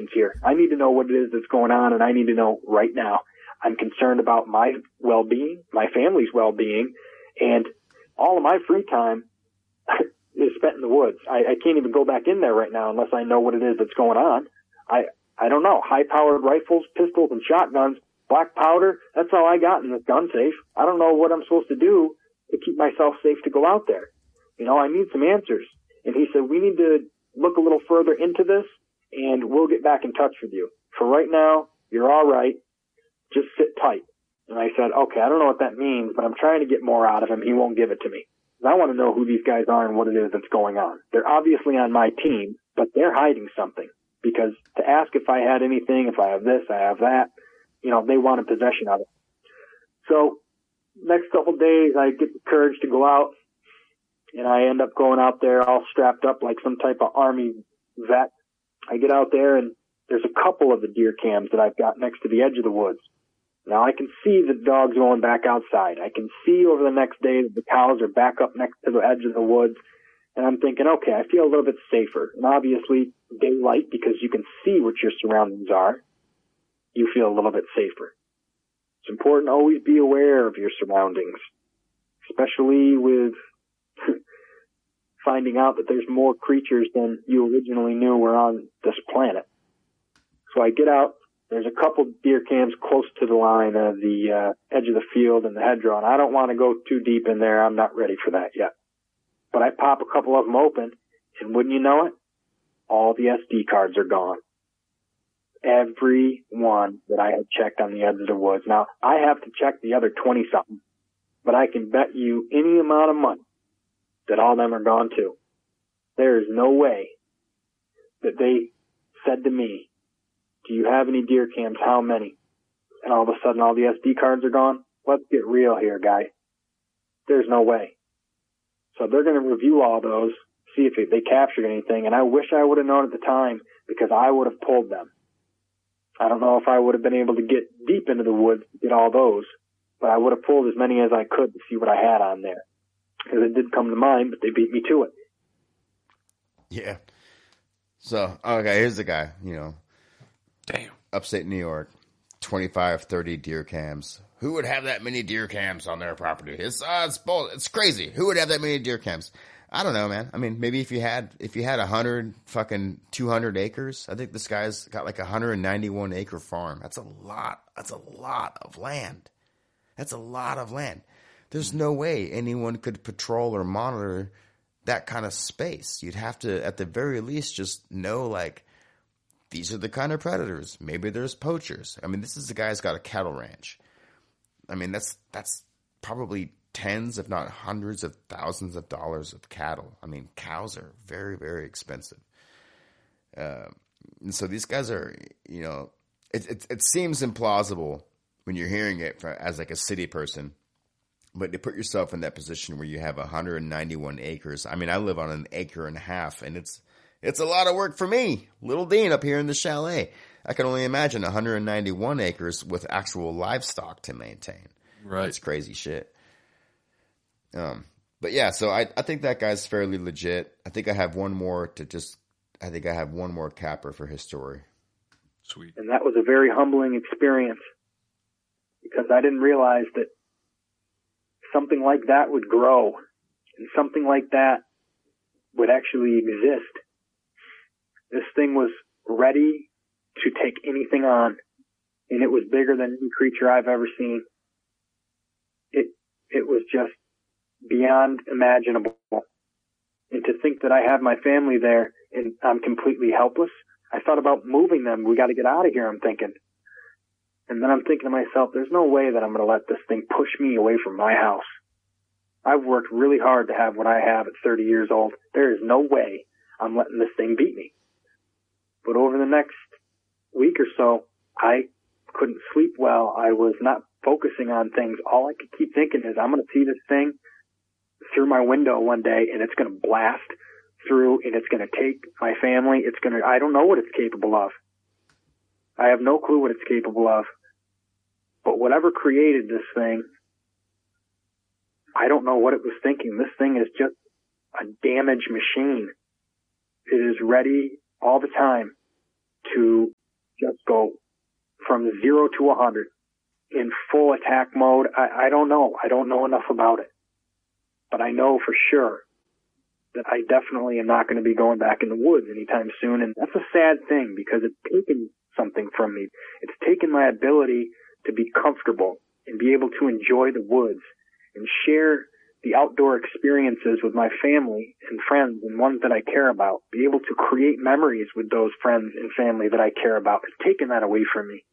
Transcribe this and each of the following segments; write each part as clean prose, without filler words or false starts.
options here. I need to know what it is that's going on, and I need to know right now. I'm concerned about my well-being, my family's well-being, and all of my free time is spent in the woods. I can't even go back in there right now unless I know what it is that's going on. I don't know. High-powered rifles, pistols, and shotguns, black powder, that's all I got in this gun safe. I don't know what I'm supposed to do to keep myself safe to go out there. You know, I need some answers. And he said, we need to look a little further into this, and we'll get back in touch with you. For right now, you're all right. Just sit tight. And I said, okay, I don't know what that means, but I'm trying to get more out of him. He won't give it to me. I want to know who these guys are and what it is that's going on. They're obviously on my team, but they're hiding something. Because to ask if I had anything, if I have this, I have that, you know, they wanted possession of it. So next couple of days, I get the courage to go out, and I end up going out there all strapped up like some type of Army vet. I get out there, and there's a couple of the deer cams that I've got next to the edge of the woods. Now I can see the dogs going back outside. I can see over the next day that the cows are back up next to the edge of the woods. And I'm thinking, okay, I feel a little bit safer. And obviously, daylight, because you can see what your surroundings are, you feel a little bit safer. It's important to always be aware of your surroundings, especially with finding out that there's more creatures than you originally knew were on this planet. So I get out. There's a couple deer cams close to the line of the edge of the field and the hedgerow, and I don't want to go too deep in there. I'm not ready for that yet. But I pop a couple of them open, and wouldn't you know it, all the SD cards are gone. Every one that I had checked on the edge of the woods. Now, I have to check the other 20-something, but I can bet you any amount of money that all of them are gone too. There is no way that they said to me, do you have any deer cams? How many? And all of a sudden, all the SD cards are gone. Let's get real here, guy. There's no way. So they're going to review all those, see if they captured anything. And I wish I would have known at the time, because I would have pulled them. I don't know if I would have been able to get deep into the woods to get all those, but I would have pulled as many as I could to see what I had on there. Because it did come to mind, but they beat me to it. Yeah. So, okay, here's the guy, you know. Damn. Upstate New York, 25, 30 deer cams. Who would have that many deer cams on their property? It's crazy. Who would have that many deer cams? I don't know, man. I mean, maybe if you had 200 acres, I think this guy's got like a 191 acre farm. That's a lot. That's a lot of land. That's a lot of land. There's no way anyone could patrol or monitor that kind of space. You'd have to, at the very least, just know, like, these are the kind of predators. Maybe there's poachers. I mean, this is the guy's got a cattle ranch. I mean, that's probably tens, if not hundreds of thousands of dollars of cattle. I mean, cows are very, very expensive. And so these guys are, you know, it seems implausible when you're hearing it as like a city person, but to put yourself in that position where you have 191 acres. I mean, I live on an acre and a half, and it's a lot of work for me, little Dean up here in the chalet. I can only imagine 191 acres with actual livestock to maintain. Right. It's crazy shit. But yeah, so I think that guy's fairly legit. I think I have one more capper for his story. Sweet. And that was a very humbling experience, because I didn't realize that something like that would grow and something like that would actually exist. This thing was ready to take anything on, and it was bigger than any creature I've ever seen. It was just beyond imaginable. And to think that I have my family there and I'm completely helpless. I thought about moving them. We got to get out of here, I'm thinking. And then I'm thinking to myself, there's no way that I'm going to let this thing push me away from my house. I've worked really hard to have what I have at 30 years old. There is no way I'm letting this thing beat me. But over the next week or so, I couldn't sleep well. I was not focusing on things. All I could keep thinking is, I'm going to see this thing through my window one day, and it's going to blast through, and it's going to take my family. I don't know what it's capable of. I have no clue what it's capable of. But whatever created this thing, I don't know what it was thinking. This thing is just a damage machine. It is ready all the time to just go from 0 to 100 in full attack mode. I don't know. I don't know enough about it. But I know for sure that I definitely am not going to be going back in the woods anytime soon. And that's a sad thing because it's taken something from me. It's taken my ability to be comfortable and be able to enjoy the woods and share the outdoor experiences with my family and friends and ones that I care about. Be able to create memories with those friends and family that I care about. It's taken that away from me.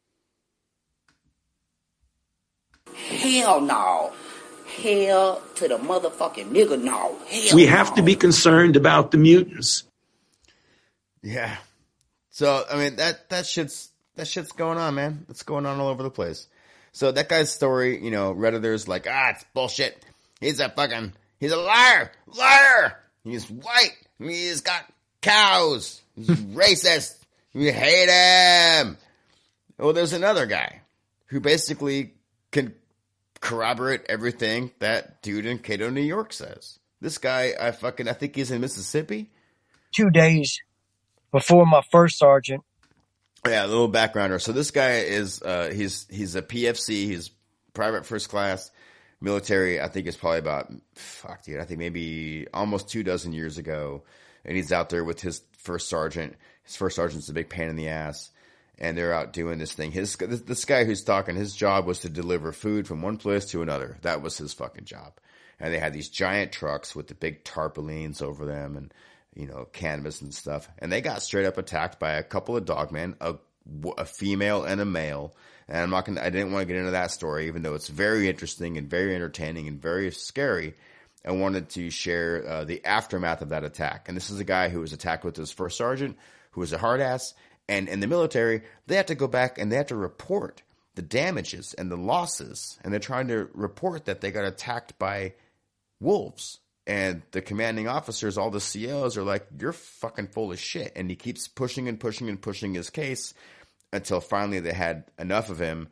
Hell no. Hell to the motherfucking nigga no. Hell we have to be concerned about the mutants. Yeah. So I mean that shit's going on, man. It's going on all over the place. So that guy's story, Redditors like, it's bullshit. He's a liar. He's white. He's got cows. He's racist. We hate him. Well, there's another guy who basically can corroborate everything that dude in Cato, New York says. This guy, I think he's in Mississippi. 2 days before my first sergeant. Yeah, a little backgrounder. So this guy is, he's a PFC. He's private first class military. I think it's probably about, I think maybe almost 24 years ago. And he's out there with his first sergeant. His first sergeant's a big pain in the ass. And they're out doing this thing. This guy who's talking, his job was to deliver food from one place to another. That was his fucking job. And they had these giant trucks with the big tarpaulins over them and, canvas and stuff. And they got straight up attacked by a couple of dogmen, a female and a male. And I didn't want to get into that story, even though it's very interesting and very entertaining and very scary. I wanted to share the aftermath of that attack. And this is a guy who was attacked with his first sergeant, who was a hard ass. And in the military, they have to go back and they have to report the damages and the losses. And they're trying to report that they got attacked by wolves. And the commanding officers, all the COs are like, you're fucking full of shit. And he keeps pushing and pushing and pushing his case until finally they had enough of him.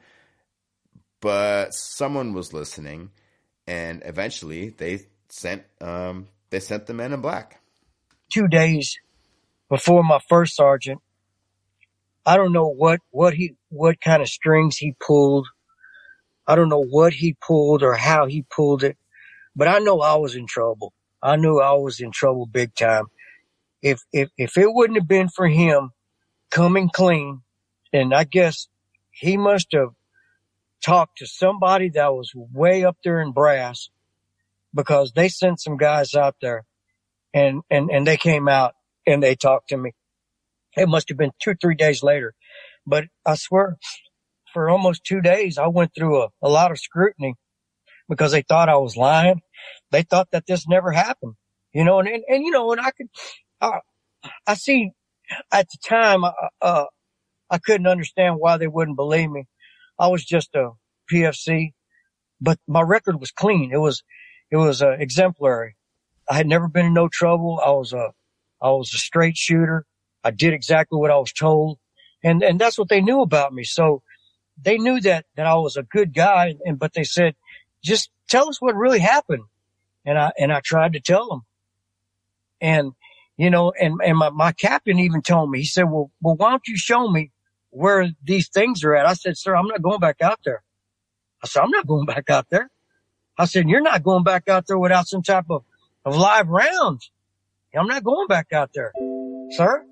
But someone was listening. And eventually they sent the men in black. 2 days before my first sergeant. I don't know what kind of strings he pulled. I don't know what he pulled or how he pulled it, but I know I was in trouble. I knew I was in trouble big time. If it wouldn't have been for him coming clean, and I guess he must have talked to somebody that was way up there in brass, because they sent some guys out there and they came out and they talked to me. It must have been 2-3 days later. But I swear, for almost 2 days, I went through a lot of scrutiny because they thought I was lying. They thought that this never happened, and I see at the time, I couldn't understand why they wouldn't believe me. I was just a PFC, but my record was clean. It was exemplary. I had never been in no trouble. I was a straight shooter. I did exactly what I was told. And that's what they knew about me. So they knew that I was a good guy. But they said, just tell us what really happened. And I tried to tell them. And, my captain even told me, he said, well, why don't you show me where these things are at? I said, sir, I'm not going back out there. I said, I'm not going back out there. I said, you're not going back out there without some type of live rounds. I'm not going back out there, sir.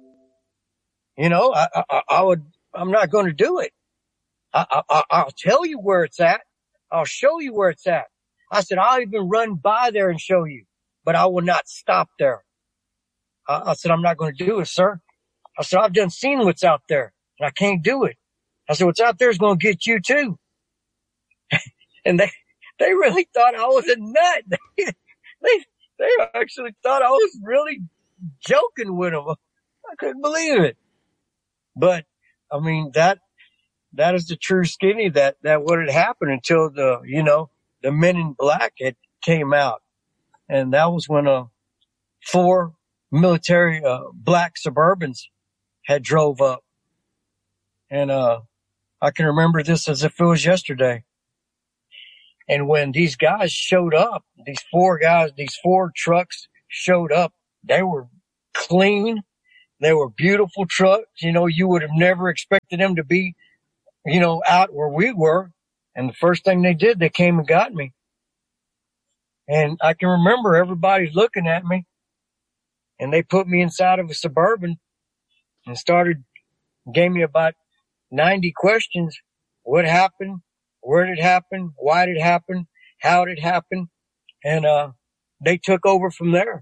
I'm not going to do it. I'll tell you where it's at. I'll show you where it's at. I said, I'll even run by there and show you, but I will not stop there. I said, I'm not going to do it, sir. I said, I've done seen what's out there and I can't do it. I said, what's out there is going to get you too. And they really thought I was a nut. They actually thought I was really joking with them. I couldn't believe it. But I mean, that is the true skinny that what had happened until the Men in Black had came out. And that was when 4 military black Suburbans had drove up. And I can remember this as if it was yesterday. And when these guys showed up, these 4 trucks showed up, they were clean. They were beautiful trucks. You know, you would have never expected them to be, you know, out where we were. And the first thing they did, they came and got me. And I can remember everybody looking at me, and they put me inside of a Suburban and gave me about 90 questions. What happened? Where did it happen? Why did it happen? How did it happen? And, they took over from there.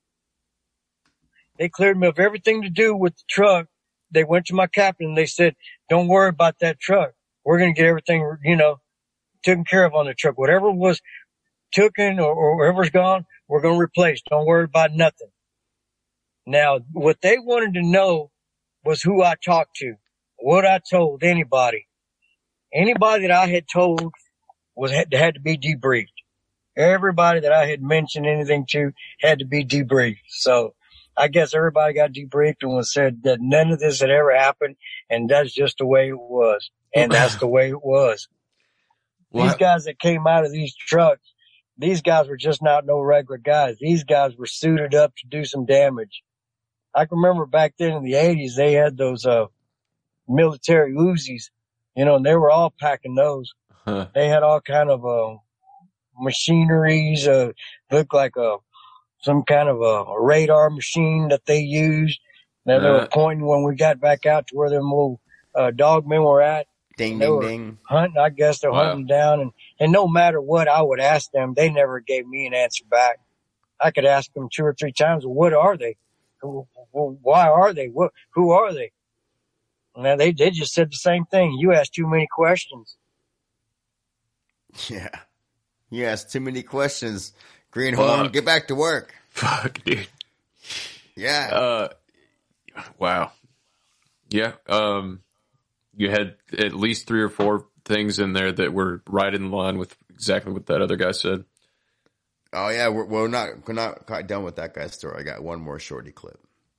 They cleared me of everything to do with the truck. They went to my captain and they said, don't worry about that truck. We're going to get everything, you know, taken care of on the truck. Whatever was taken or whatever's gone, we're going to replace. Don't worry about nothing. Now, what they wanted to know was who I talked to, what I told anybody. Anybody that I had told had to be debriefed. Everybody that I had mentioned anything to had to be debriefed. So I guess everybody got debriefed and was said that none of this had ever happened, and that's just the way it was. And that's the way it was. These guys that came out of these trucks, these guys were just not no regular guys. These guys were suited up to do some damage. I can remember back then in the 80s, they had those military Uzis, you know, and they were all packing those. Huh. They had all kind of machineries, looked like some kind of a radar machine that they used. That they were pointing when we got back out to where them little dogmen were at. Ding, ding, ding. Hunting, I guess they're hunting down. And no matter what I would ask them, they never gave me an answer back. I could ask them 2 or 3 times, well, what are they? Why are they? Who are they? Now they just said the same thing. You asked too many questions. Yeah. You asked too many questions. Greenhorn, get back to work. Fuck, dude. Yeah. Wow. Yeah. You had at least 3 or 4 things in there that were right in line with exactly what that other guy said. Oh yeah, we're not quite done with that guy's story. I got one more shorty clip.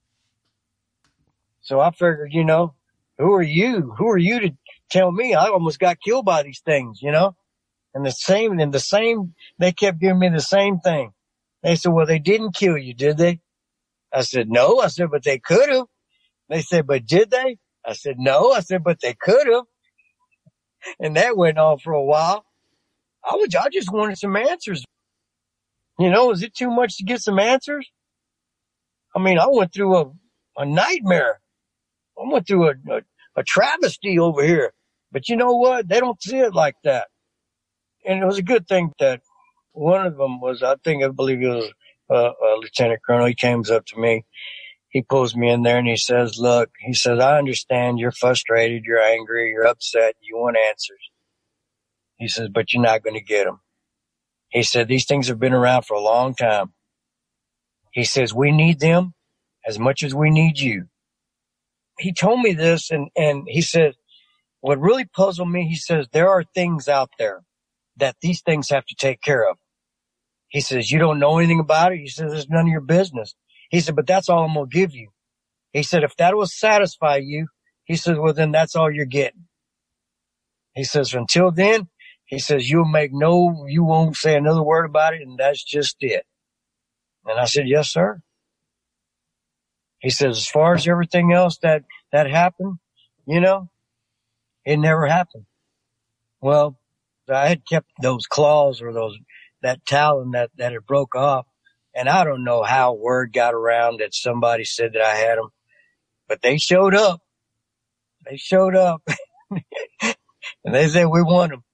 So I figured, you know, who are you? Who are you to tell me? I almost got killed by these things, you know? And they kept giving me the same thing. They said, well, they didn't kill you, did they? I said, no. I said, but they could have. They said, but did they? I said, no. I said, but they could have. And that went on for a while. I just wanted some answers. You know, is it too much to get some answers? I mean, I went through a nightmare. I went through a travesty over here. But you know what? They don't see it like that. And it was a good thing that one of them was, I believe it was a lieutenant colonel. He comes up to me. He pulls me in there and he says, look, he says, I understand you're frustrated, you're angry, you're upset, you want answers. He says, but you're not going to get them. He said, these things have been around for a long time. He says, we need them as much as we need you. He told me this and he said, what really puzzled me, he says, there are things out there that these things have to take care of. He says, you don't know anything about it. He says, it's none of your business. He said, but that's all I'm going to give you. He said, if that will satisfy you, he says, well, then that's all you're getting. He says, until then, he says, you won't say another word about it, and that's just it. And I said, yes, sir. He says, as far as everything else that happened, you know, it never happened. Well, I had kept those claws or that talon that had broke off. And I don't know how word got around that somebody said that I had them, but they showed up. They showed up and they said, we want them.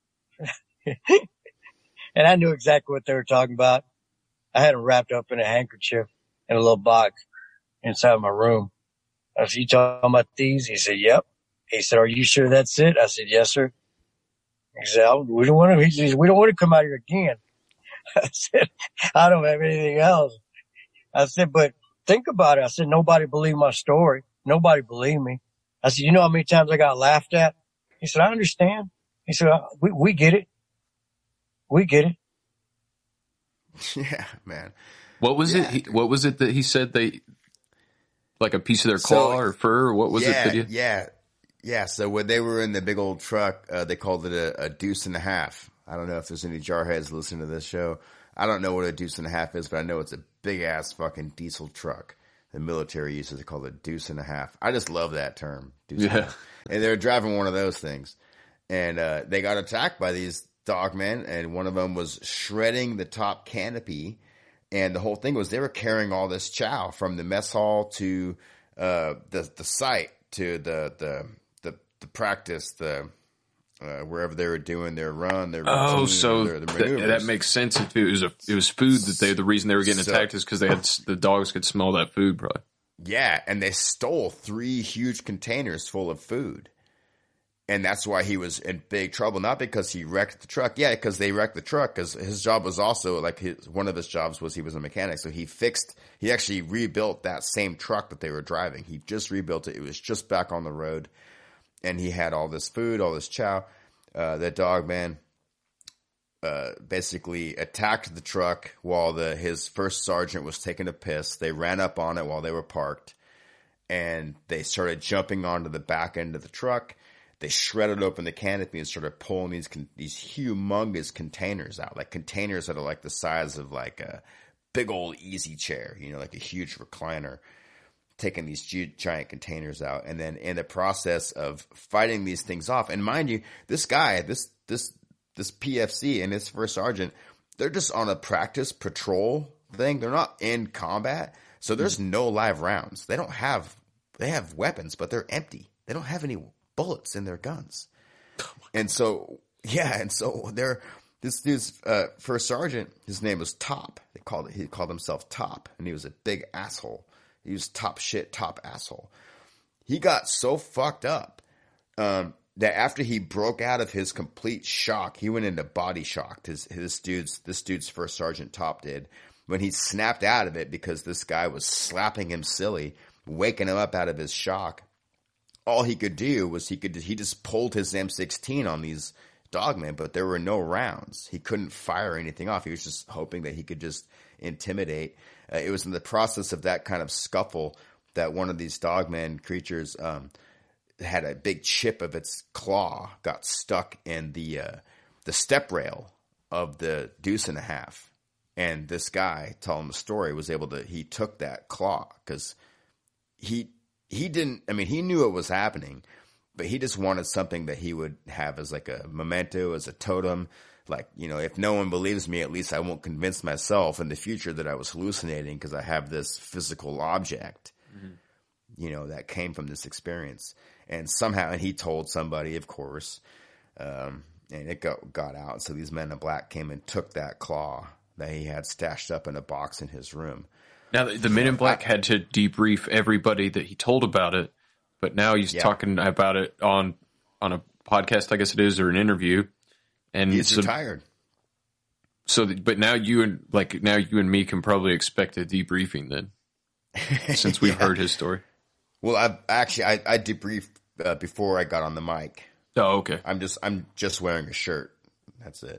And I knew exactly what they were talking about. I had them wrapped up in a handkerchief in a little box inside my room. I said, you talking about these? He said, yep. He said, are you sure that's it? I said, yes, sir. He said, we don't want to come out here again. I said, I don't have anything else. I said, but think about it. I said, nobody believed my story. Nobody believed me. I said, you know how many times I got laughed at? He said, I understand. He said, we get it. We get it. Yeah, man. What was it? What was it that he said they, like a piece of their claw or fur? Or what was it? Yeah. So when they were in the big old truck, they called it a deuce and a half. I don't know if there's any jarheads listening to this show. I don't know what a deuce and a half is, but I know it's a big ass fucking diesel truck the military uses it called a deuce and a half. I just love that term. Deuce and a Yeah. half. And they're driving one of those things. And they got attacked by these dogmen, and one of them was shredding the top canopy. And the whole thing was they were carrying all this chow from the mess hall to the site to the practice, wherever they were doing their run, their routine, Oh, so their maneuvers. that makes sense. If it was food that the reason they were getting attacked is because the dogs could smell that food, probably. Yeah, and they stole 3 huge containers full of food. And that's why he was in big trouble. Not because he wrecked the truck. Yeah, because they wrecked the truck. Because his job was also one of his jobs was he was a mechanic. So he actually rebuilt that same truck that they were driving. He just rebuilt it. It was just back on the road. And he had all this food, all this chow. The dog man basically attacked the truck while his first sergeant was taking a piss. They ran up on it while they were parked. And they started jumping onto the back end of the truck. They shredded open the canopy and started pulling these humongous containers out, like containers that are like the size of like a big old easy chair, like a huge recliner, taking these giant containers out. And then in the process of fighting these things off, and mind you, this guy, this PFC and his first sergeant, they're just on a practice patrol thing. They're not in combat. So there's no live rounds. They have weapons, but they're empty. They don't have any bullets in their guns. And so this dude's first sergeant, his name was Top. He called himself Top, and he was a big asshole. He was top asshole. He got so fucked up that after he broke out of his complete shock, he went into body shock. This dude's first sergeant Top did, when he snapped out of it because this guy was slapping him silly, waking him up out of his shock. All he could do was he just pulled his M16 on these dogmen, but there were no rounds. He couldn't fire anything off. He was just hoping that he could just intimidate. It was in the process of that kind of scuffle that one of these dogman creatures had a big chip of its claw got stuck in the step rail of the deuce and a half. And this guy, telling the story, he took that claw because he knew it was happening, but he just wanted something that he would have as like a memento, as a totem. Like, if no one believes me, at least I won't convince myself in the future that I was hallucinating because I have this physical object, that came from this experience. And somehow, and he told somebody, of course, and it got out. So these men in black came and took that claw that he had stashed up in a box in his room. Now, the Men in Black had to debrief everybody that he told about it, but now he's talking about it on a podcast, I guess it is, or an interview. And he's retired. But now you and me can probably expect a debriefing then, since we've heard his story. Well, I debriefed before I got on the mic. Oh, okay. I'm just wearing a shirt. That's it.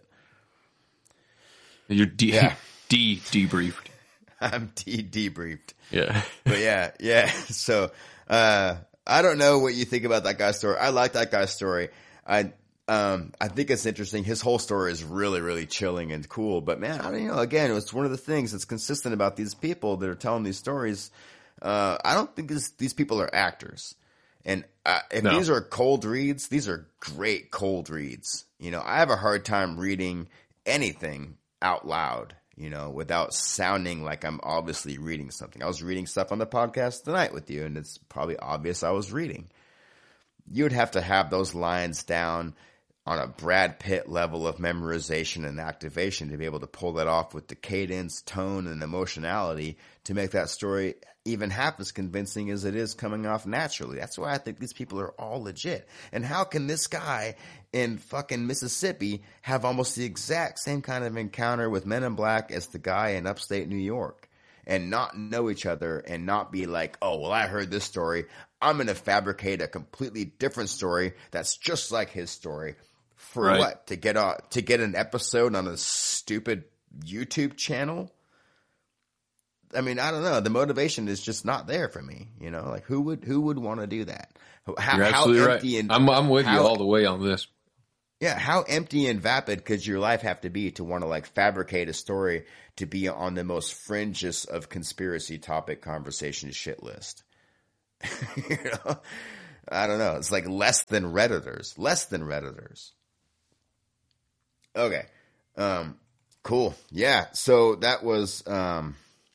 You're debriefed. I'm debriefed. Yeah. But yeah. So, I don't know what you think about that guy's story. I like that guy's story. I think it's interesting. His whole story is really, really chilling and cool. But man, again, it's one of the things that's consistent about these people that are telling these stories. I don't think these people are actors. And these are cold reads, these are great cold reads. I have a hard time reading anything out loud, without sounding like I'm obviously reading something. I was reading stuff on the podcast tonight with you, and it's probably obvious I was reading. You would have to have those lines down on a Brad Pitt level of memorization and activation to be able to pull that off with the cadence, tone, and emotionality to make that story even half as convincing as it is coming off naturally. That's why I think these people are all legit. And how can this guy in fucking Mississippi have almost the exact same kind of encounter with Men in Black as the guy in upstate New York and not know each other and not be like, oh, well, I heard this story. I'm going to fabricate a completely different story that's just like his story. For what? To get an episode on a stupid YouTube channel? I mean, I don't know. The motivation is just not there for me. Like who would want to do that? You're absolutely right. I'm with you all the way on this. Yeah, how empty and vapid could your life have to be to want to like fabricate a story to be on the most fringes of conspiracy topic conversation shit list? You know? I don't know. It's like less than Redditors. Less than Redditors. Okay. Cool. Yeah. So that was the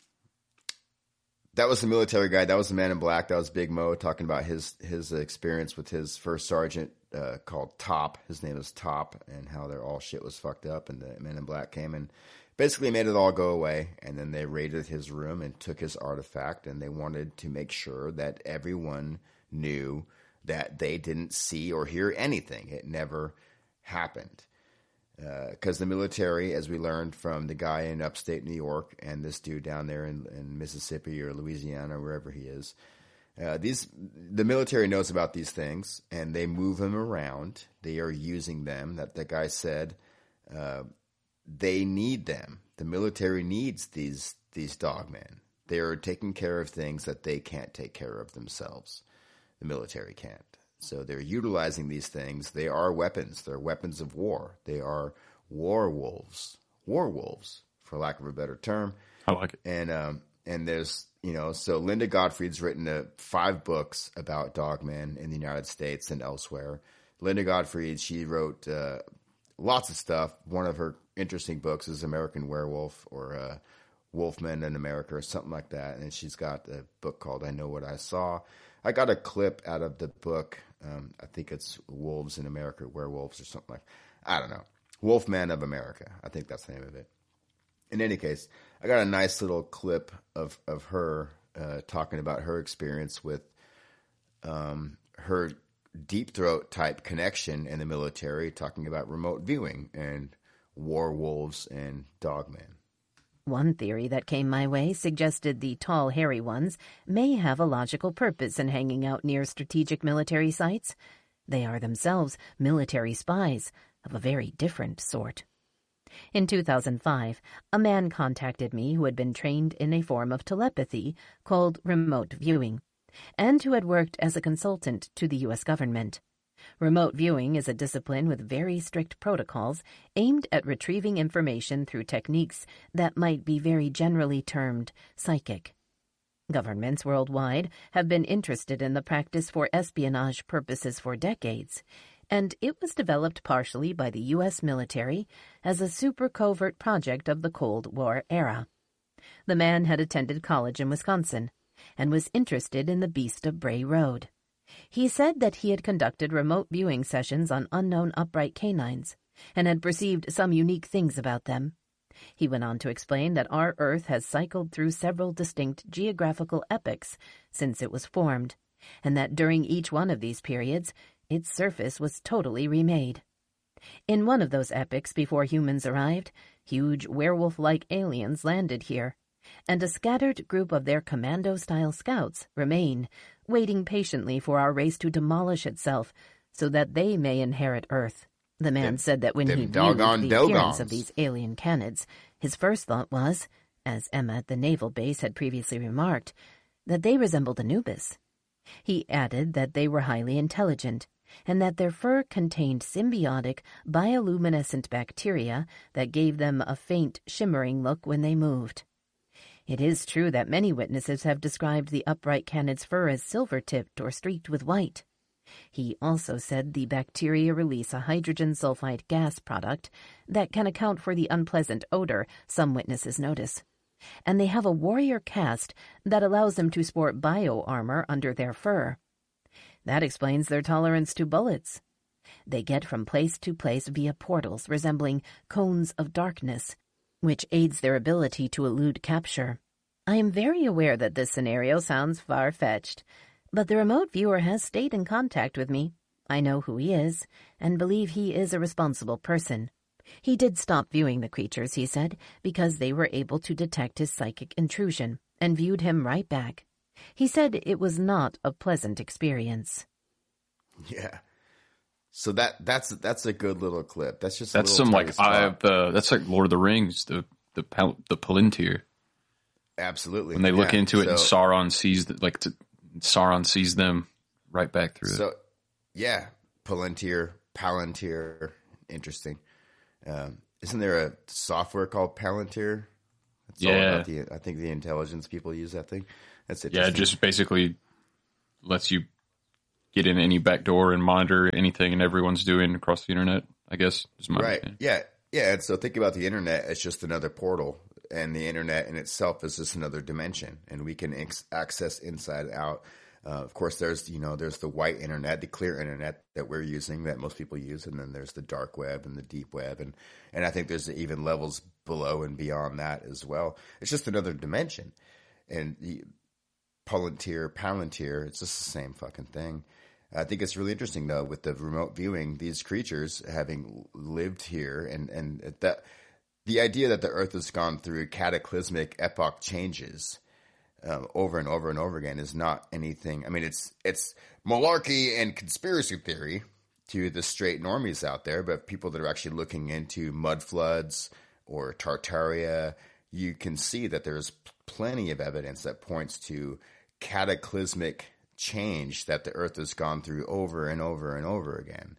military guy. That was the Man in Black. That was Big Mo talking about his experience with his first sergeant called Top. His name is Top, and how their all shit was fucked up, and the Men in Black came and basically made it all go away. And then they raided his room and took his artifact, and they wanted to make sure that everyone knew that they didn't see or hear anything. It never happened. Because the military, as we learned from the guy in upstate New York and this dude down there in Mississippi or Louisiana or wherever he is, the military knows about these things and they move them around. They are using them. That the guy said they need them. The military needs these dogmen. They are taking care of things that they can't take care of themselves. The military can't. So they're utilizing these things. They are weapons. They're weapons of war. They are war wolves, for lack of a better term. I like it. And there's, so Linda Gottfried's written 5 books about dogmen in the United States and elsewhere. Linda Gottfried, she wrote lots of stuff. One of her interesting books is American Werewolf or Wolfmen in America or something like that. And she's got a book called I Know What I Saw. I got a clip out of the book. I think it's Wolves in America, Werewolves or something like that. I don't know. Wolfman of America. I think that's the name of it. In any case, I got a nice little clip of her talking about her experience with her deep throat type connection in the military, talking about remote viewing and war wolves and dogmen. One theory that came my way suggested the tall, hairy ones may have a logical purpose in hanging out near strategic military sites. They are themselves military spies of a very different sort. In 2005, a man contacted me who had been trained in a form of telepathy called remote viewing, and who had worked as a consultant to the U.S. government. Remote viewing is a discipline with very strict protocols aimed at retrieving information through techniques that might be very generally termed psychic. Governments worldwide have been interested in the practice for espionage purposes for decades, and it was developed partially by the U.S. military as a super-covert project of the Cold War era. The man had attended college in Wisconsin and was interested in the Beast of Bray Road. He said that he had conducted remote viewing sessions on unknown upright canines and had perceived some unique things about them. He went on to explain that our Earth has cycled through several distinct geographical epochs since it was formed, and that during each one of these periods, its surface was totally remade. In one of those epochs before humans arrived, huge werewolf-like aliens landed here, and a scattered group of their commando-style scouts remain, waiting patiently for our race to demolish itself so that they may inherit Earth. The man said that when he viewed the appearance of these alien canids, his first thought was, as Emma at the naval base had previously remarked, that they resembled Anubis. He added that they were highly intelligent, and that their fur contained symbiotic, bioluminescent bacteria that gave them a faint, shimmering look when they moved. It is true that many witnesses have described the upright canid's fur as silver-tipped or streaked with white. He also said the bacteria release a hydrogen sulfide gas product that can account for the unpleasant odor some witnesses notice. And they have a warrior caste that allows them to sport bio-armor under their fur. That explains their tolerance to bullets. They get from place to place via portals resembling cones of darkness, which aids their ability to elude capture. I am very aware that this scenario sounds far-fetched, but the remote viewer has stayed in contact with me. I know who he is, and believe he is a responsible person. He did stop viewing the creatures, he said, because they were able to detect his psychic intrusion, and viewed him right back. He said it was not a pleasant experience. Yeah. So that's a good little clip. That's just that's some like that's like Lord of the Rings, the Palantir. Absolutely. When they look into it, and Sauron sees them right back through it. So, yeah, Palantir, interesting. Isn't there a software called Palantir? It's all Yeah. about I think the intelligence people use that thing. That's Yeah, interesting. it just basically lets you get in any backdoor and monitor anything and everyone's doing across the internet, I guess, is my Right. understanding. Yeah. Yeah. And so think about the internet as just another portal, and the internet in itself is just another dimension, and we can access inside out. Of course, there's the white internet, the clear internet that we're using, that most people use, and then there's the dark web and the deep web, and I think there's even levels below and beyond that as well. It's just another dimension, and the Palantir, it's just the same fucking thing. I think it's really interesting though with the remote viewing, these creatures having lived here, and that the idea that the Earth has gone through cataclysmic epoch changes over and over and over again is not anything. I mean, it's malarkey and conspiracy theory to the straight normies out there, but people that are actually looking into mud floods or Tartaria, you can see that there's plenty of evidence that points to cataclysmic change that the Earth has gone through over and over and over again.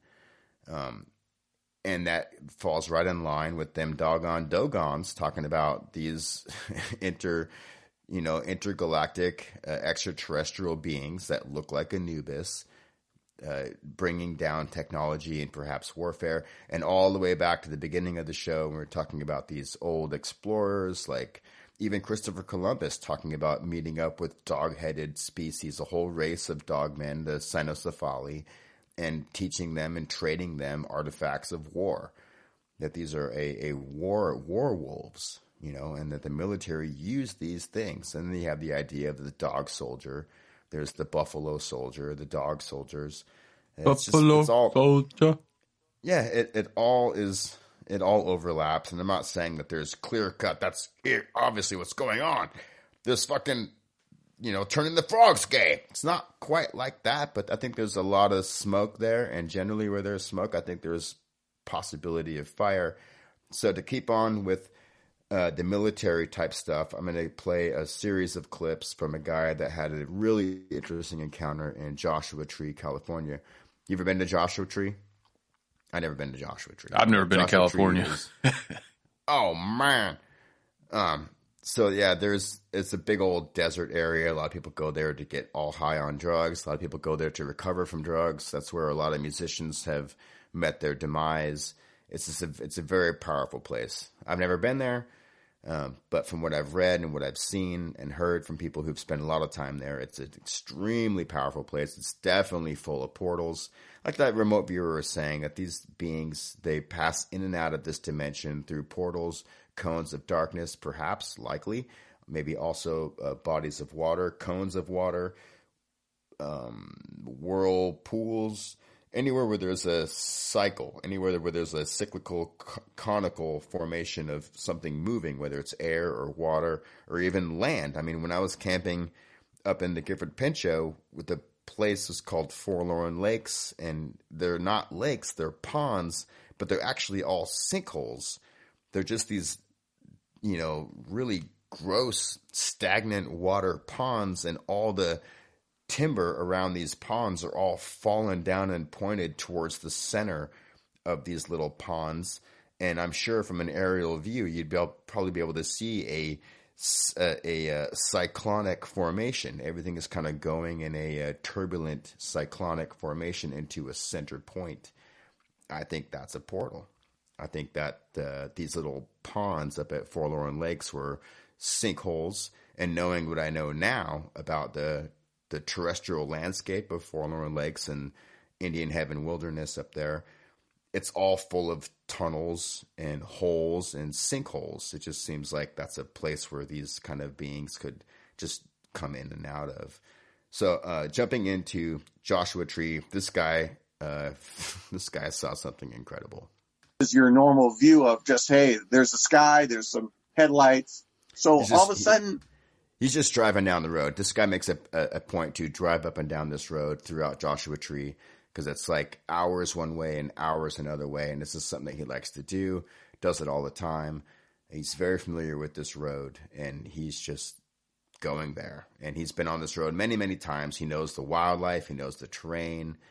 And that falls right in line with them doggone Dogons talking about these intergalactic extraterrestrial beings that look like Anubis, bringing down technology and perhaps warfare. And all the way back to the beginning of the show, when we're talking about these old explorers, like even Christopher Columbus talking about meeting up with dog-headed species, a whole race of dogmen, the Cynocephali, and teaching them and trading them artifacts of war. That these are a war wolves, and that the military used these things. And then you have the idea of the dog soldier. There's the buffalo soldier, the dog soldiers. Soldier. Yeah, it all overlaps, and I'm not saying that there's clear cut. That's obviously what's going on. This fucking, turning the frogs gay. It's not quite like that, but I think there's a lot of smoke there, and generally where there's smoke, I think there's possibility of fire. So to keep on with the military type stuff, I'm going to play a series of clips from a guy that had a really interesting encounter in Joshua Tree, California. You ever been to Joshua Tree? I've never been to Joshua Tree. I've never been to California. Oh man. So yeah, it's a big old desert area. A lot of people go there to get all high on drugs. A lot of people go there to recover from drugs. That's where a lot of musicians have met their demise. It's a very powerful place. I've never been there, but from what I've read and what I've seen and heard from people who've spent a lot of time there, it's an extremely powerful place. It's definitely full of portals. Like that remote viewer was saying, that these beings, they pass in and out of this dimension through portals, cones of darkness, perhaps, likely, maybe also bodies of water, cones of water, whirlpools, anywhere where there's a cycle, anywhere where there's a cyclical conical formation of something moving, whether it's air or water or even land. I mean, when I was camping up in the Gifford Pinchot, the place is called Forlorn Lakes, and they're not lakes, they're ponds, but they're actually all sinkholes. They're just these, really gross, stagnant water ponds, and all the timber around these ponds are all fallen down and pointed towards the center of these little ponds. And I'm sure from an aerial view, you'd probably be able to see a cyclonic formation. Everything is kind of going in a turbulent cyclonic formation into a center point. I think that's a portal. I think that these little ponds up at Forlorn Lakes were sinkholes. And knowing what I know now about the terrestrial landscape of Forlorn Lakes and Indian Heaven Wilderness up there, it's all full of tunnels and holes and sinkholes. It just seems like that's a place where these kind of beings could just come in and out of. So jumping into Joshua Tree, this guy saw something incredible. Is your normal view of just, hey, there's a sky, there's some headlights. So all of a sudden, he's just driving down the road. This guy makes a point to drive up and down this road throughout Joshua Tree, because it's like hours one way and hours another way. And this is something that he likes to do, does it all the time. He's very familiar with this road, and he's just going there. And he's been on this road many, many times. He knows the wildlife. He knows the terrain.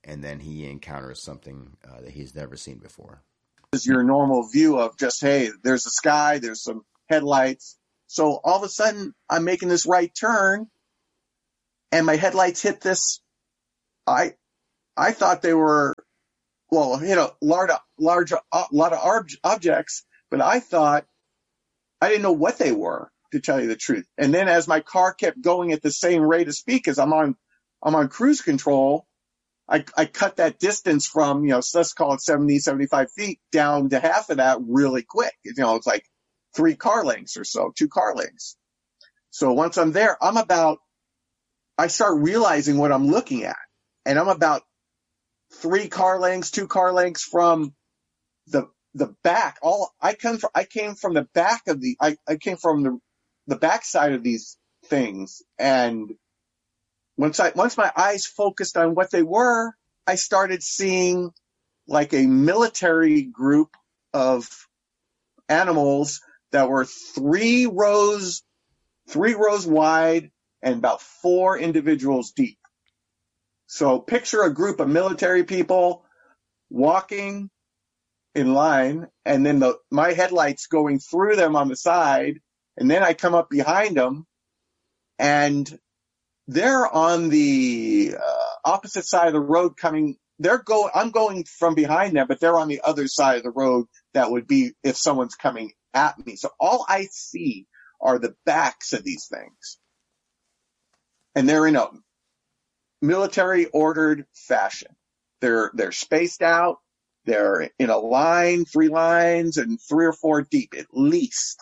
and then he encounters something that he's never seen before. Is your normal view of just, hey, there's a sky, there's some headlights. So all of a sudden, I'm making this right turn, and my headlights hit this. I thought they were, well, hit a lot of objects, but I didn't know what they were, to tell you the truth. And then as my car kept going at the same rate of speed, because I'm on cruise control, I cut that distance from, let's call it 70, 75 feet down to half of that really quick. It's like 3 car lengths or so, 2 car lengths. So once I'm there, I start realizing what I'm looking at. And I'm about 3 car lengths, 2 car lengths from the back. I came from the back of I came from the back side of these things. And once my eyes focused on what they were, I started seeing like a military group of animals that were 3 rows wide and about 4 individuals deep. So picture a group of military people walking in line, and then my headlights going through them on the side, and then I come up behind them, and they're on the opposite side of the road coming. I'm going from behind them, but they're on the other side of the road that would be if someone's coming at me. So all I see are the backs of these things. And they're in a military ordered fashion. They're spaced out. They're in a line, 3 lines, and 3 or 4 deep at least.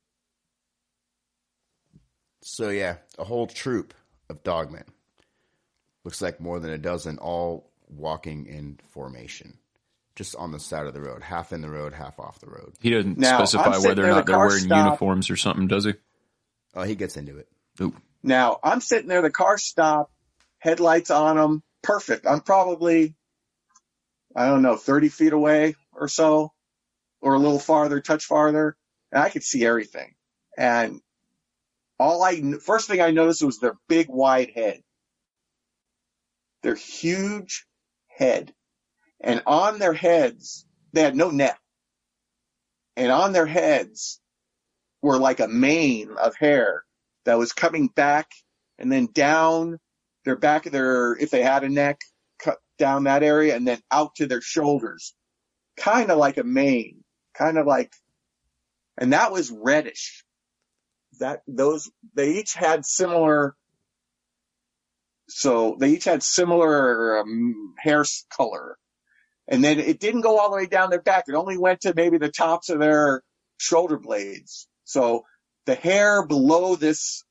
So yeah, a whole troop of dogmen. Looks like more than a dozen, all walking in formation, just on the side of the road, half in the road, half off the road. He doesn't specify whether or not they're wearing uniforms or something, does he? Oh, he gets into it. Ooh. Now, I'm sitting there, the car stopped, headlights on them, perfect. I'm probably, 30 feet away or so, or a little farther, touch farther, and I could see everything. And first thing I noticed was their big wide head. Their huge head. And on their heads, they had no neck. And on their heads were like a mane of hair that was coming back and then down their back of if they had a neck, cut down that area and then out to their shoulders. Kind of like a mane. And that was reddish. They each had similar hair color. And then it didn't go all the way down their back. It only went to maybe the tops of their shoulder blades. So the hair below this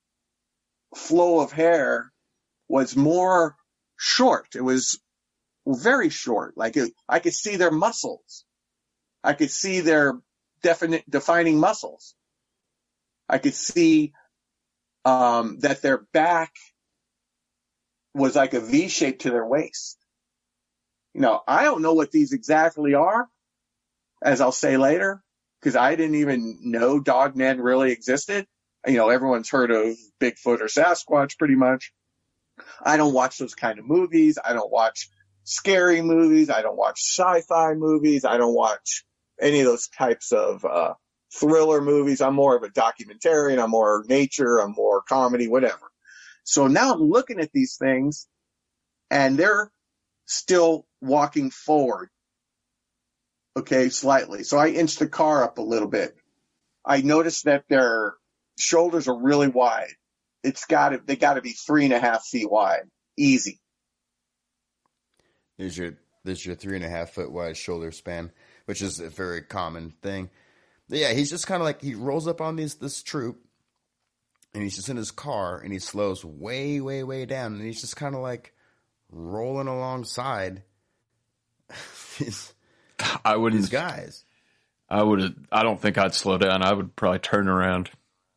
flow of hair was more short. It was very short. I could see their muscles. I could see their defining muscles. I could see that their back was like a V shape to their waist. I don't know what these exactly are, as I'll say later, because I didn't even know dogmen really existed. Everyone's heard of Bigfoot or Sasquatch pretty much. I don't watch those kind of movies. I don't watch scary movies. I don't watch sci-fi movies. I don't watch any of those types of thriller movies. I'm more of a documentarian. I'm more nature. I'm more comedy, whatever. So now I'm looking at these things, and they're still walking forward. Okay, slightly. So I inched the car up a little bit. I noticed that their shoulders are really wide. They got to be 3.5 feet wide. Easy. There's your 3.5 foot wide shoulder span, which is a very common thing. But yeah, he's just kind of like, he rolls up on this troop, and he's just in his car, and he slows way, way, way down, and he's just kind of like rolling alongside these guys. I don't think I'd slow down. I would probably turn around.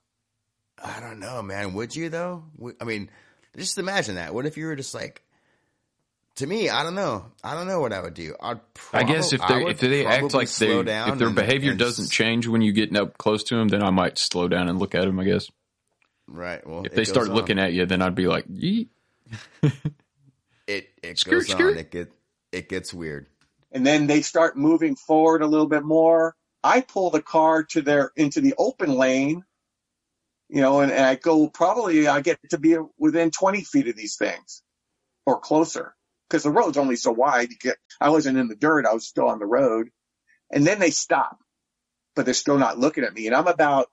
I don't know, man. Would you though? I mean, just imagine that. What if you were just like, to me, I don't know. I don't know what I would do. I guess if they act like if their behavior doesn't change when you get up close to them, then I might slow down and look at them, I guess. Right. Well, if they start looking at you, then I'd be like, yeet. it goes on. It gets weird. And then they start moving forward a little bit more. I pull the car into the open lane, and I go I get to be within 20 feet of these things or closer because the road's only so wide. I wasn't in the dirt. I was still on the road. And then they stop, but they're still not looking at me. And I'm about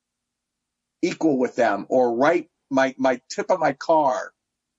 equal with them or my tip of my car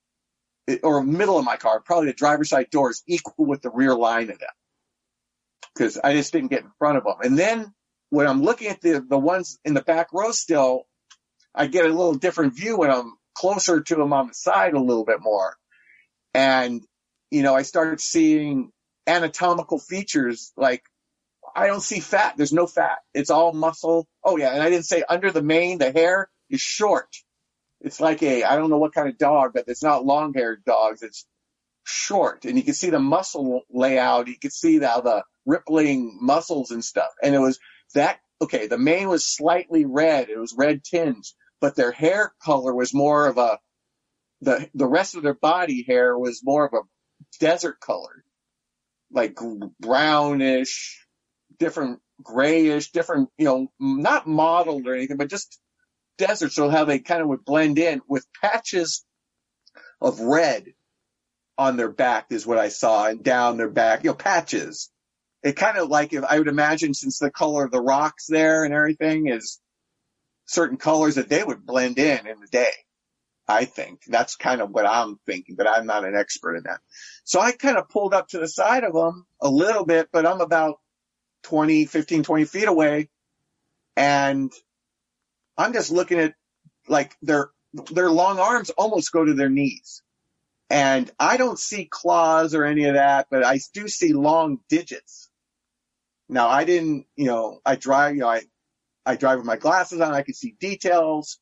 or middle of my car, probably the driver's side door is equal with the rear line of them because I just didn't get in front of them. And then when I'm looking at the ones in the back row still, I get a little different view when I'm closer to them on the side a little bit more. And, I started seeing anatomical features like I don't see fat. There's no fat. It's all muscle. Oh, yeah. And I didn't say under the mane, the hair is short. It's like I don't know what kind of dog, but it's not long-haired dogs. It's short. And you can see the muscle layout. You can see the rippling muscles and stuff. And it was the mane was slightly red. It was red tinged, but their hair color was more of the rest of their body hair was more of a desert color, like brownish, different grayish, different, not mottled or anything, but just desert. So how they kind of would blend in with patches of red on their back is what I saw, and down their back, patches. It kind of like if I would imagine, since the color of the rocks there and everything is certain colors, that they would blend in the day. I think that's kind of what I'm thinking, but I'm not an expert in that. So I kind of pulled up to the side of them a little bit, but I'm about 20 feet away. And I'm just looking at like their long arms almost go to their knees. And I don't see claws or any of that, but I do see long digits. Now I didn't, I drive, I drive with my glasses on. I can see details.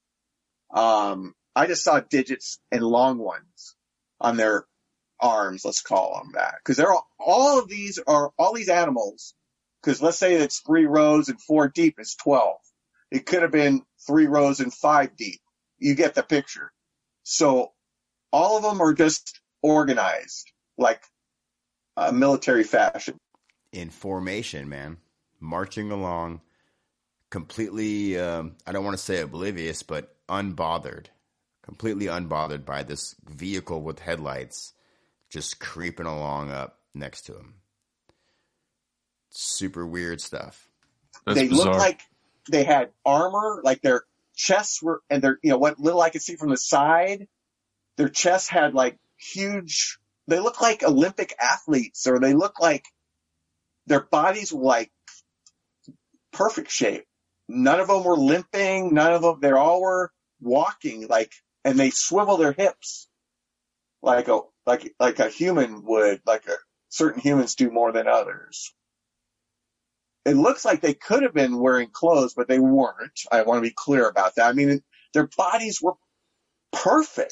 I just saw digits and long ones on their arms. Let's call them that. Cause all these animals. Cause let's say it's 3 rows and 4 deep is 12. It could have been 3 rows and 5 deep. You get the picture. So all of them are just organized like a military fashion. In formation, man. Marching along, completely, I don't want to say oblivious, but unbothered. Completely unbothered by this vehicle with headlights just creeping along up next to him. Super weird stuff. That's they bizarre. Looked like they had armor, like their chests were, and their, what little I could see from the side, their chests had like huge, they look like Olympic athletes, or they look like their bodies were like perfect shape. None of them were limping. They all were walking like, and they swivel their hips like a human would, certain humans do more than others. It looks like they could have been wearing clothes, but they weren't. I want to be clear about that. I mean, their bodies were perfect.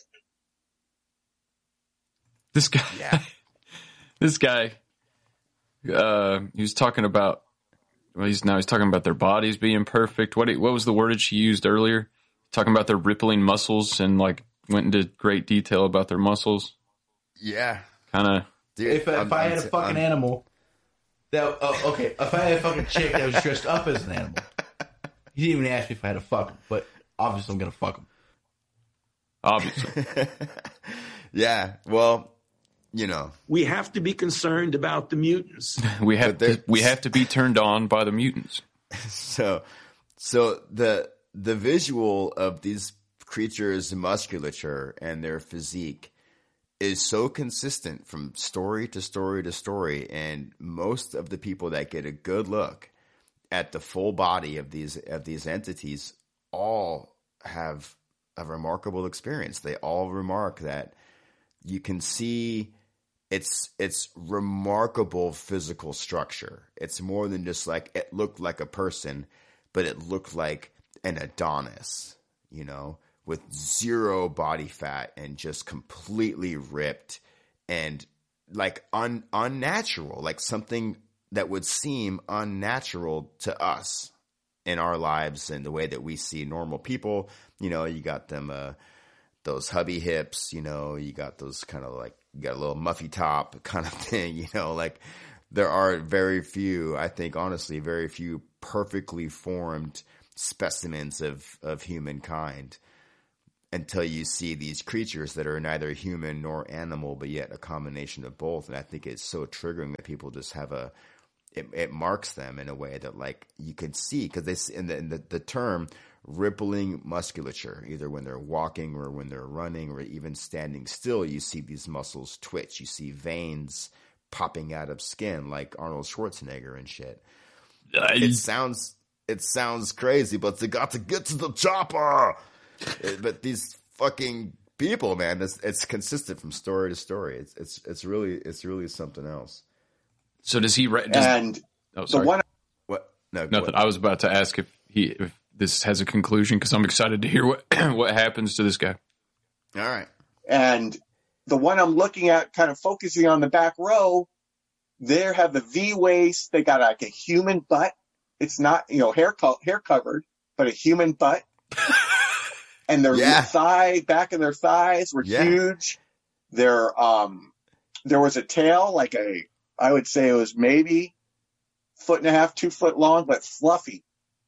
This guy, he was talking about, he's talking about their bodies being perfect. What was the wordage he used earlier? Talking about their rippling muscles and went into great detail about their muscles. Yeah. Kind of. If I had a fucking animal, if I had a fucking chick that was dressed up as an animal, he didn't even ask me if I had to fuck him, but obviously I'm going to fuck him. Obviously. Yeah, well, We have to be concerned about the mutants. we have to be turned on by the mutants. So the visual of these creatures' musculature and their physique is so consistent from story to story to story, and most of the people that get a good look at the full body of these entities all have a remarkable experience. They all remark that you can see it's remarkable physical structure. It's more than just like it looked like a person, but it looked like an Adonis, with zero body fat and just completely ripped and like unnatural, like something that would seem unnatural to us in our lives and the way that we see normal people. You got them, those hubby hips, you got those kind of like you got a little muffy top kind of thing, you know, like there are very few, I think, honestly, very few perfectly formed specimens of humankind until you see these creatures that are neither human nor animal, but yet a combination of both. And I think it's so triggering that people just have it marks them in a way that like you can see, because they in the term rippling musculature, either when they're walking or when they're running or even standing still, you see these muscles twitch. You see veins popping out of skin like Arnold Schwarzenegger and shit. It sounds crazy, but they got to get to the chopper. But these fucking people, man, it's consistent from story to story. It's really something else. So does he? What? No, nothing. I was about to ask if this has a conclusion, because I'm excited to hear what happens to this guy. All right. And the one I'm looking at, kind of focusing on the back row, there have the V waist. They got like a human butt. It's not, hair covered, but a human butt. And their back of their thighs were huge. There was a tail, I would say it was maybe 1.5 2 foot long, but fluffy.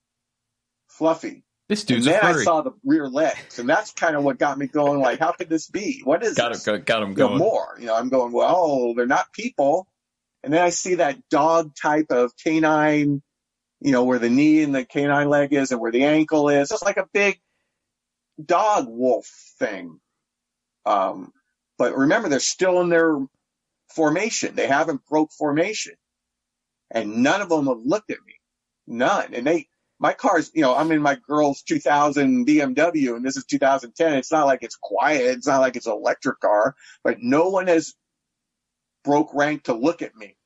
This dude's and then a furry. I saw the rear legs, and that's kind of what got me going. Like, how could this be? What is this? Got him going. More. I'm going, well, they're not people. And then I see that dog type of canine, where the knee and the canine leg is and where the ankle is. It's like a big dog wolf thing. But remember, they're still in their formation. They haven't broke formation. And none of them have looked at me. None. And my car's, I'm in my girl's 2000 BMW, and this is 2010. It's not like it's quiet. It's not like it's an electric car, but no one has broke rank to look at me.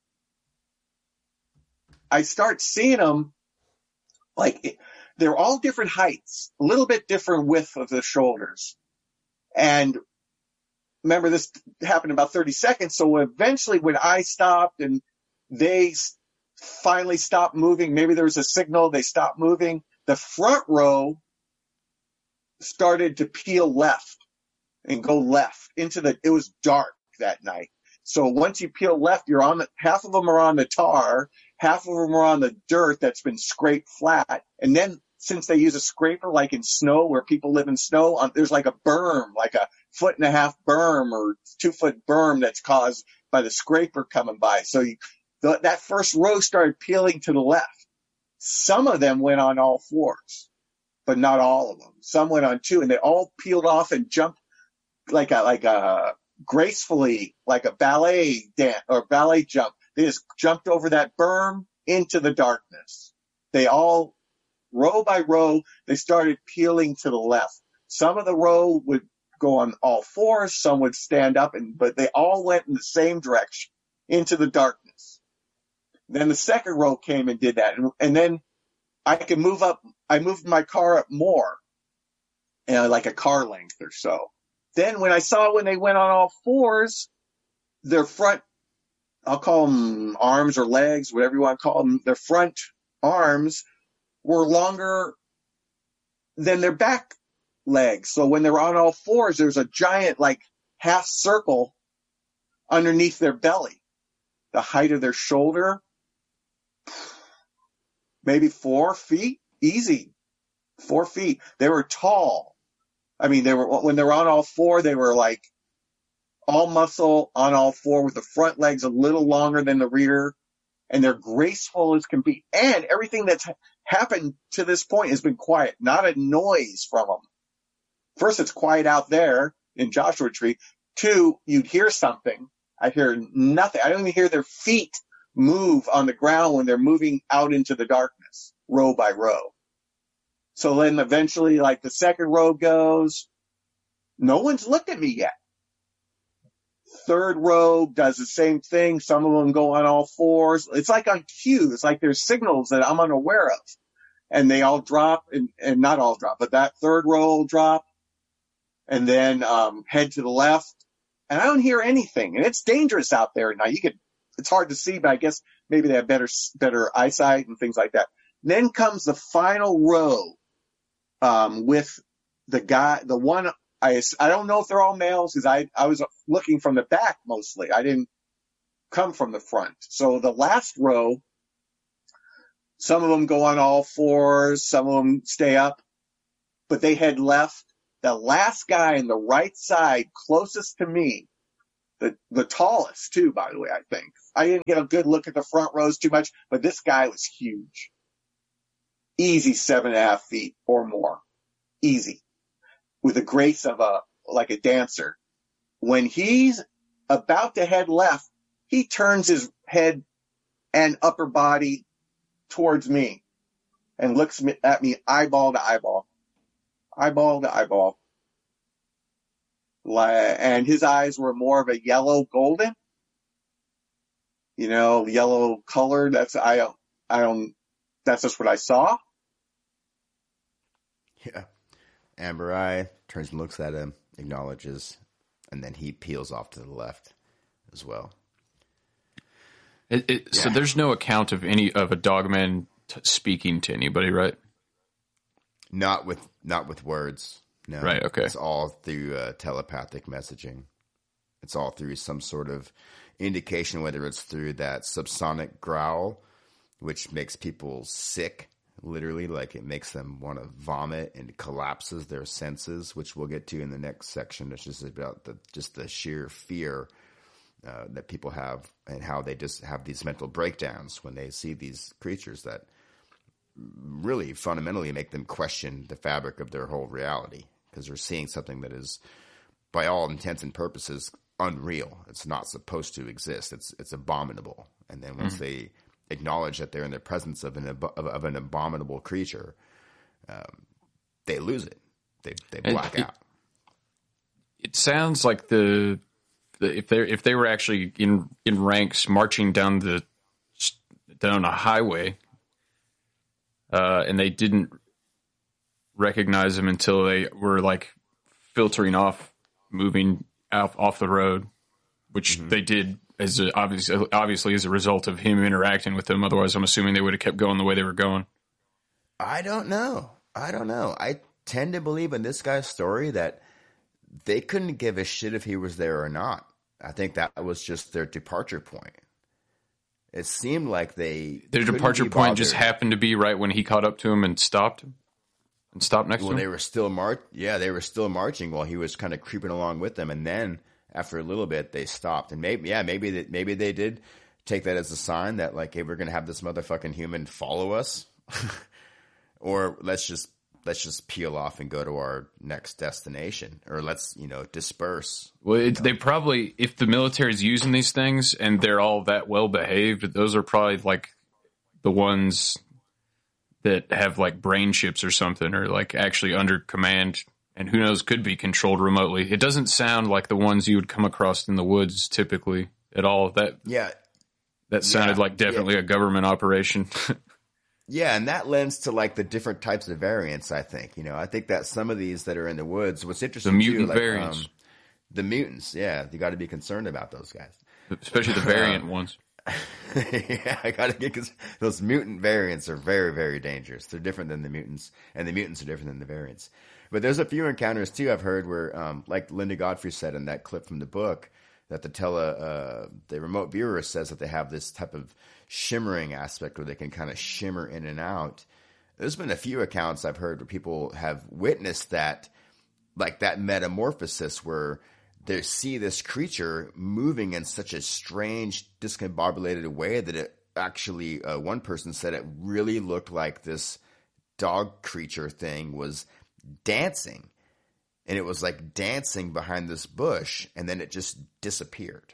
I start seeing them, they're all different heights, a little bit different width of the shoulders. And remember, this happened in about 30 seconds. So eventually when I stopped and they finally stopped moving, maybe there was a signal, they stopped moving, the front row started to peel left and go left it was dark that night. So once you peel left, half of them are on the tar, half of them are on the dirt that's been scraped flat. And then since they use a scraper, like in snow, where people live in snow, there's like a berm, like a 1.5 foot berm or 2 foot berm that's caused by the scraper coming by. So that first row started peeling to the left. Some of them went on all fours, but not all of them. Some went on 2, and they all peeled off and jumped like a gracefully, like a ballet dance or ballet jump. They just jumped over that berm into the darkness. They all, row by row, they started peeling to the left. Some of the row would go on all fours, some would stand up, but they all went in the same direction, into the darkness. Then the second row came and did that. And then I could move up. I moved my car up more, like a car length or so. Then when they went on all fours, their front, I'll call them arms or legs, whatever you want to call them, their front arms were longer than their back legs. So when they were on all fours, there's a giant, half circle underneath their belly. The height of their shoulder, maybe 4 feet, easy. 4 feet. They were tall. I mean, when they were on all four, they were all muscle on all four with the front legs a little longer than the rear, and they're graceful as can be. And everything that's happened to this point has been quiet, not a noise from them. First, it's quiet out there in Joshua Tree. 2, you'd hear something. I hear nothing. I don't even hear their feet move on the ground when they're moving out into the darkness, row by row. So then eventually, the second row goes, no one's looked at me yet. Third row does the same thing. Some of them go on all fours. It's like on cue. It's like there's signals that I'm unaware of. And they all drop, and not all drop, but that third row will drop, and then head to the left. And I don't hear anything. And it's dangerous out there at night. It's hard to see, but I guess maybe they have better eyesight and things like that. Then comes the final row with the one I don't know if they're all males because I was looking from the back mostly. I didn't come from the front. So the last row, some of them go on all fours, some of them stay up, but they had left the last guy on the right side closest to me, the tallest too, by the way, I think. I didn't get a good look at the front rows too much, but this guy was huge. Easy 7.5 feet or more. Easy. With the grace of like a dancer. When he's about to head left, he turns his head and upper body towards me and looks at me eyeball to eyeball. Eyeball to eyeball. And his eyes were more of a yellow golden. You know, yellow colored. That's just what I saw. Yeah. Amber eye, turns and looks at him, acknowledges, and then he peels off to the left as well. So there's no account of a dogman speaking to anybody, right? Not with words. No. Right. Okay. It's all through telepathic messaging. It's all through some sort of indication, whether it's through that subsonic growl, which makes people sick, literally, like it makes them want to vomit and collapses their senses, which we'll get to in the next section. It's just about the sheer fear that people have and how they just have these mental breakdowns when they see these creatures that really fundamentally make them question the fabric of their whole reality, because they're seeing something that is, by all intents and purposes, unreal. It's not supposed to exist. It's abominable. And then once they acknowledge that they're in the presence of an abominable creature, they lose it. They black out. It sounds like if they were actually in ranks marching down a highway, and they didn't recognize them until they were like filtering off, moving off the road, which they did as obviously as a result of him interacting with them. Otherwise, I'm assuming they would have kept going the way they were going. I don't know. I tend to believe in this guy's story that they couldn't give a shit if he was there or not. I think that was just their departure point. It seemed like their departure point just happened to be right when he caught up to him and stopped next to him. They were still they were still marching while he was kind of creeping along with them, and then after a little bit they stopped. And maybe they did take that as a sign that, like, hey, we're gonna have this motherfucking human follow us, or let's just peel off and go to our next destination, or let's disperse. Well, they probably, if the military's using these things and they're all that well behaved, those are probably like the ones that have like brain chips or something, or like actually under command, and who knows, could be controlled remotely. It doesn't sound like the ones you would come across in the woods typically at all. That sounded like definitely a government operation. Yeah, and that lends to like the different types of variants, I think. I think that some of these that are in the woods, what's interesting the mutant too, variants. The mutants, yeah, you got to be concerned about those guys. Especially the variant ones. Yeah, I got to get, because those mutant variants are very, very dangerous. They're different than the mutants, and the mutants are different than the variants. But there's a few encounters too I've heard where, like Linda Godfrey said in that clip from the book, that the remote viewer says that they have this type of shimmering aspect where they can kind of shimmer in and out. There's been a few accounts I've heard where people have witnessed that, like that metamorphosis where they see this creature moving in such a strange, discombobulated way that it actually, one person said it really looked like this dog creature thing was dancing. And it was like dancing behind this bush, and then it just disappeared.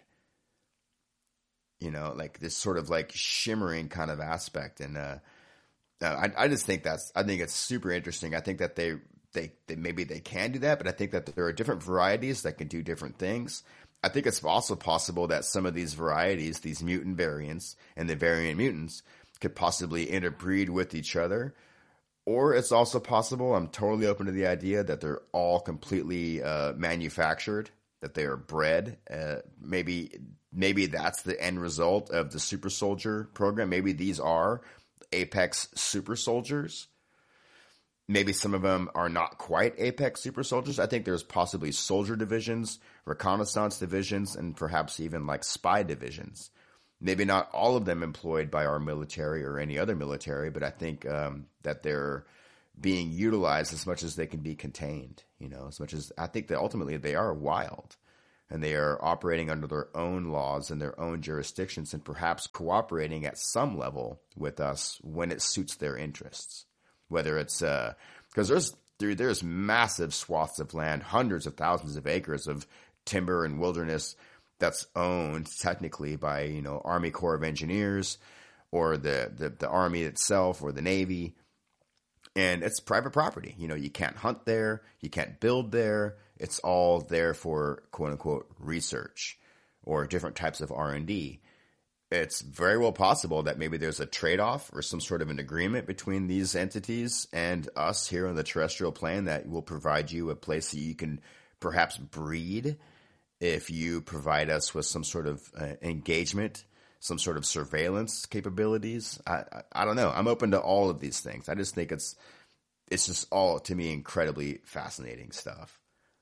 Like this sort of like shimmering kind of aspect. And I just think I think it's super interesting. I think that they maybe they can do that, but I think that there are different varieties that can do different things. I think it's also possible that some of these varieties, these mutant variants and the variant mutants, could possibly interbreed with each other. Or it's also possible, I'm totally open to the idea, that they're all completely manufactured, that they are bred. Maybe that's the end result of the super soldier program. Maybe these are Apex super soldiers. maybe some of them are not quite apex super soldiers. I think there's possibly soldier divisions, reconnaissance divisions, and perhaps even like spy divisions. Maybe not all of them employed by our military or any other military, but I think that they're being utilized as much as they can be contained, as much as I think that ultimately they are wild and they are operating under their own laws and their own jurisdictions and perhaps cooperating at some level with us when it suits their interests. Whether it's because there's massive swaths of land, hundreds of thousands of acres of timber and wilderness that's owned technically by, Army Corps of Engineers or the Army itself or the Navy. And it's private property. You can't hunt there. You can't build there. It's all there for quote unquote research or different types of R&D. It's very well possible that maybe there's a trade-off or some sort of an agreement between these entities and us here on the terrestrial plane that will provide you a place that you can perhaps breed if you provide us with some sort of engagement, some sort of surveillance capabilities. I don't know. I'm open to all of these things. I just think it's just all, to me, incredibly fascinating stuff.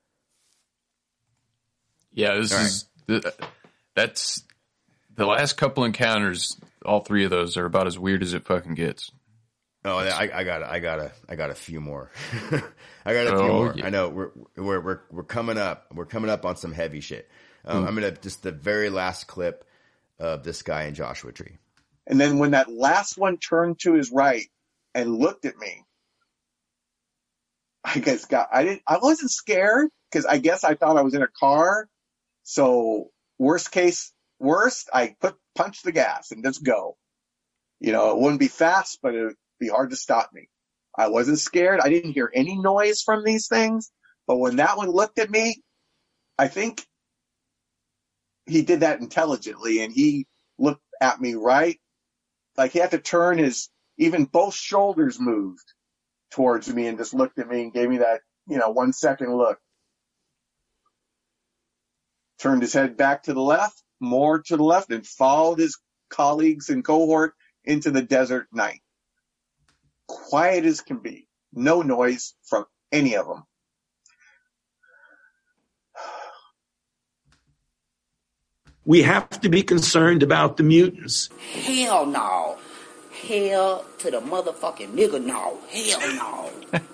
Yeah, that's the last couple encounters. All three of those are about as weird as it fucking gets. Oh, I got a few more. I got a few more. Yeah. I know we're coming up. We're coming up on some heavy shit. I'm gonna just the very last clip of this guy in Joshua Tree. And then when that last one turned to his right and looked at me, I wasn't scared because I guess I thought I was in a car. So worst, I punch the gas and just go. It wouldn't be fast, but it would be hard to stop me. I wasn't scared. I didn't hear any noise from these things. But when that one looked at me, I think he did that intelligently, and he looked at me right. Like he had to turn even both shoulders moved towards me and just looked at me and gave me that, 1 second look. Turned his head back to the left, more to the left, and followed his colleagues and cohort into the desert night. Quiet as can be. No noise from any of them. We have to be concerned about the mutants. Hell no. Hell to the motherfucking nigga no. Hell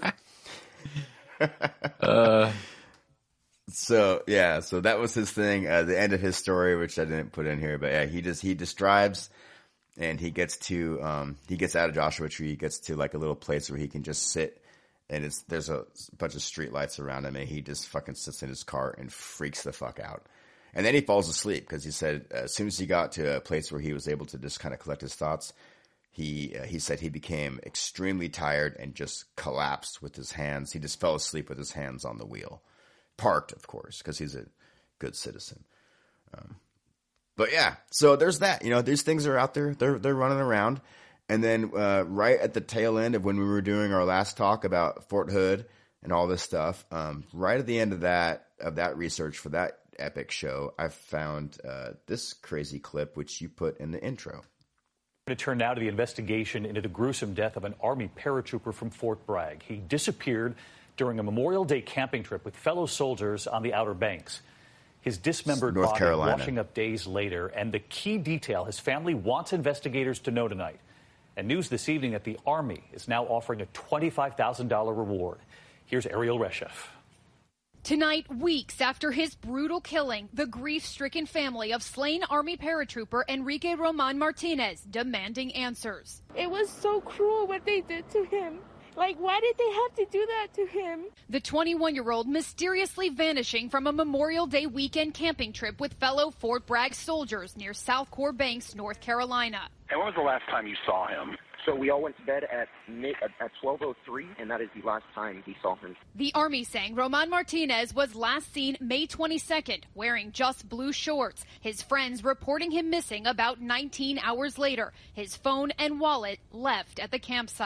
no. So that was his thing. The end of his story, which I didn't put in here, but yeah, he describes, and he gets out of Joshua Tree. He gets to like a little place where he can just sit, and there's a bunch of street lights around him, and he just fucking sits in his car and freaks the fuck out. And then he falls asleep because he said as soon as he got to a place where he was able to just kind of collect his thoughts, he said he became extremely tired and just collapsed with his hands. He just fell asleep with his hands on the wheel. Parked, of course, because he's a good citizen. But yeah, so there's that. These things are out there. They're running around. And then right at the tail end of when we were doing our last talk about Fort Hood and all this stuff, right at the end of that research for that epic show, I found this crazy clip, which you put in the intro. It turned out to the investigation into the gruesome death of an Army paratrooper from Fort Bragg. He disappeared during a Memorial Day camping trip with fellow soldiers on the Outer Banks. His dismembered body washing up days later, and the key detail his family wants investigators to know tonight. And news this evening that the Army is now offering a $25,000 reward. Here's Ariel Reshef. Tonight, weeks after his brutal killing, the grief-stricken family of slain Army paratrooper Enrique Roman Martinez demanding answers. It was so cruel what they did to him. Like, why did they have to do that to him? The 21-year-old mysteriously vanishing from a Memorial Day weekend camping trip with fellow Fort Bragg soldiers near South Core Banks, North Carolina. And when was the last time you saw him? So we all went to bed at 12:03, and that is the last time we saw him. The Army saying Roman Martinez was last seen May 22nd, wearing just blue shorts. His friends reporting him missing about 19 hours later. His phone and wallet left at the campsite.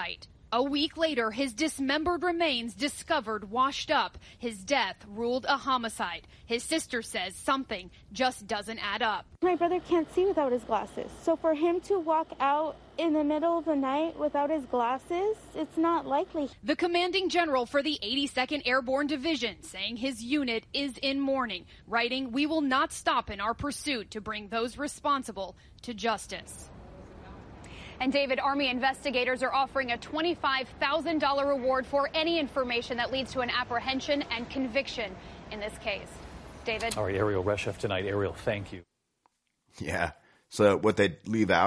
A week later, his dismembered remains discovered washed up. His death ruled a homicide. His sister says something just doesn't add up. My brother can't see without his glasses. So for him to walk out in the middle of the night without his glasses, it's not likely. The commanding general for the 82nd Airborne Division saying his unit is in mourning, writing, "We will not stop in our pursuit to bring those responsible to justice." And David, Army investigators are offering a $25,000 reward for any information that leads to an apprehension and conviction in this case. David? All right, Ariel Reshef tonight. Ariel, thank you. Yeah. So what they leave out